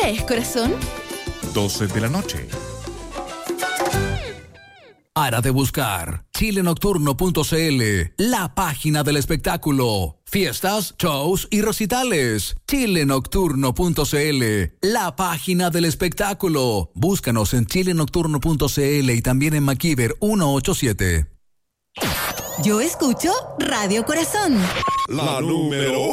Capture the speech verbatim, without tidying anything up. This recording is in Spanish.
hora es, corazón? doce de la noche. Hora de buscar chile nocturno punto c l, la página del espectáculo. Fiestas, shows y recitales. chile nocturno punto c l, la página del espectáculo. Búscanos en chile nocturno punto c l y también en MacIver ciento ochenta y siete. Yo escucho Radio Corazón. La número